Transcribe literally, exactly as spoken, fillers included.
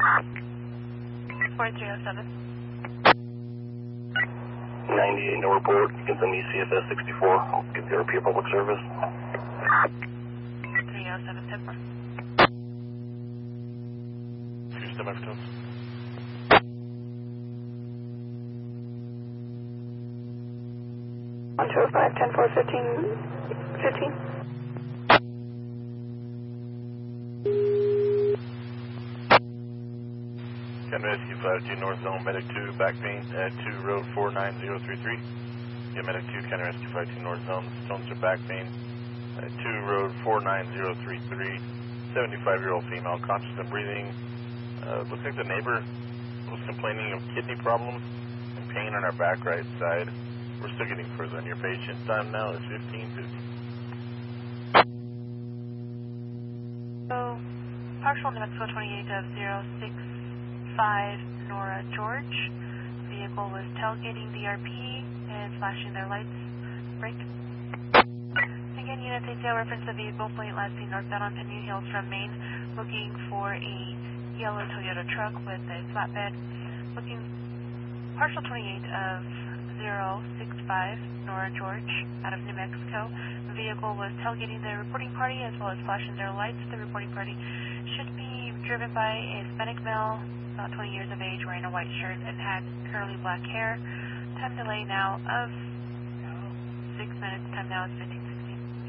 four three oh seven. ninety-eight, no report. You can send me C F S sixty-four. I'll give you a repeat public service. three oh seven, ten four. Houston, Mexico. one two oh five, ten four, fifteen, fifteen. Can Rescue five two North Zone, Medic two, back pain at two Road four nine zero three three. Yeah, Medic two, County Rescue five two North Zone, stones are back pain at two Road four nine zero three three. seventy-five-year-old female, conscious and breathing. Uh, looks like the neighbor was complaining of kidney problems and pain on our back right side. We're still getting further on your patient. Time now is fifteen fifty. So, partial New Mexico twenty-eight of zero six five Nora George. Vehicle was tailgating D R P and flashing their lights. Brake. Again, units A C L reference the vehicle plate last seen northbound on Pinion Hills from Maine, looking for a yellow Toyota truck with a flatbed. Looking partial twenty-eight of zero six five Nora George out of New Mexico. The vehicle was tailgating the reporting party as well as flashing their lights. The reporting party should be driven by a Hispanic male, about twenty years of age, wearing a white shirt and had curly black hair. Time delay now of six minutes. Time now is fifteen.